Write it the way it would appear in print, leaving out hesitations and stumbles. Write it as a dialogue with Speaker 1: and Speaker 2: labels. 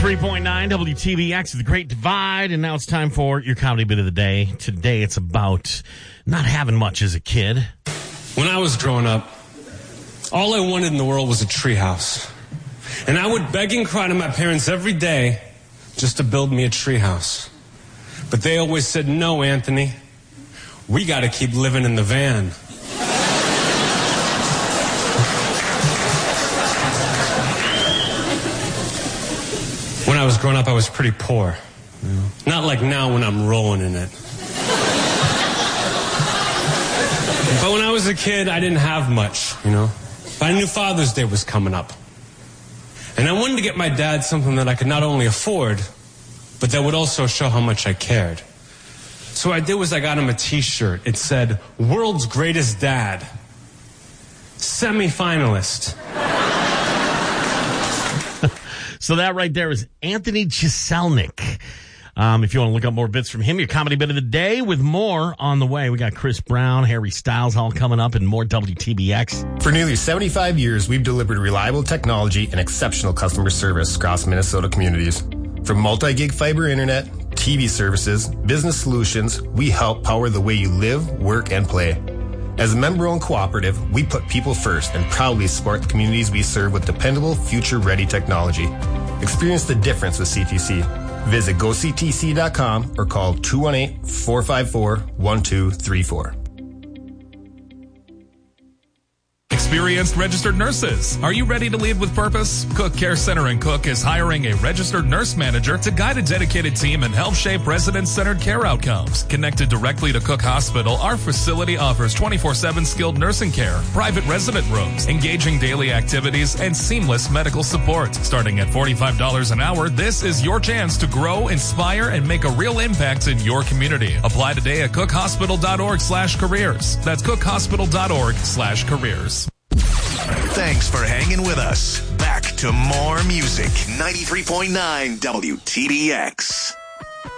Speaker 1: 93.9 WTBX, The Great Divide, and now it's time for your comedy bit of the day. Today it's about not having much as a kid.
Speaker 2: When I was growing up, all I wanted in the world was a treehouse. And I would beg and cry to my parents every day just to build me a treehouse. But they always said, no, Anthony, we got to keep living in the van. When I was growing up, I was pretty poor. Not like now when I'm rolling in it. But when I was a kid, I didn't have much, But I knew Father's Day was coming up. And I wanted to get my dad something that I could not only afford, but that would also show how much I cared. So what I did was I got him a t-shirt. It said, World's Greatest Dad, Semi-finalist.
Speaker 1: So that right there is Anthony Jeselnik. If you want to look up more bits from him, your comedy bit of the day with more on the way. We got Chris Brown, Harry Styles all coming up, and more WTBX.
Speaker 3: For nearly 75 years, we've delivered reliable technology and exceptional customer service across Minnesota communities. From multi-gig fiber internet, TV services, business solutions, we help power the way you live, work, and play. As a member-owned cooperative, we put people first and proudly support the communities we serve with dependable, future-ready technology. Experience the difference with CTC. Visit goctc.com or call 218-454-1234.
Speaker 4: Experienced registered nurses. Are you ready to lead with purpose? Cook Care Center in Cook is hiring a registered nurse manager to guide a dedicated team and help shape resident-centered care outcomes. Connected directly to Cook Hospital, our facility offers 24/7 skilled nursing care, private resident rooms, engaging daily activities, and seamless medical support. Starting at $45 an hour, this is your chance to grow, inspire, and make a real impact in your community. Apply today at cookhospital.org/careers. That's cookhospital.org/careers.
Speaker 5: Thanks for hanging with us. Back to more music. 93.9 WTBX.